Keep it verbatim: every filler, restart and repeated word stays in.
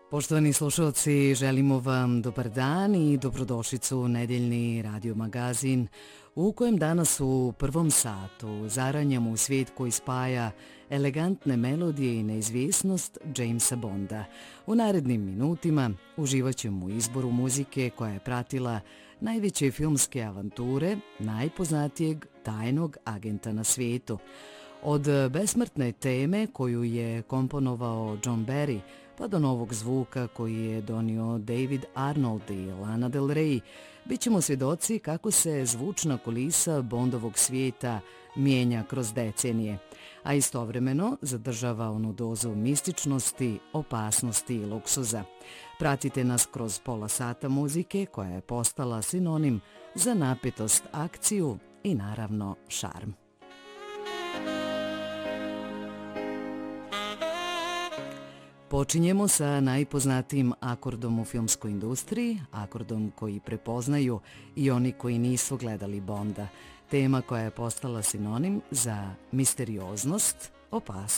Poštovani slušalci, želimo vam dobar dan i dobrodošlicu u nedeljni radio magazin u kojem danas u prvom satu zaranjamo u svijet koji spaja elegantne melodije i neizvjesnost Jamesa Bonda. U narednim minutima uživat ćemo u izboru muzike koja je pratila najveće filmske avanture najpoznatijeg tajnog agenta na svijetu. Od besmrtne teme koju je komponovao John Barry pa do novog zvuka koji je donio David Arnold i Lana Del Rey, bit ćemo svjedoci kako se zvučna kulisa Bondovog svijeta mijenja kroz decenije, a istovremeno zadržava onu dozu mističnosti, opasnosti i luksuza. Pratite nas kroz pola sata muzike koja je postala sinonim za napetost, akciju i naravno šarm. Počinjemo sa najpoznatijim akordom u filmskoj industriji, akordom koji prepoznaju i oni koji nisu gledali Bonda, tema koja je postala sinonim za misterioznost, opasnost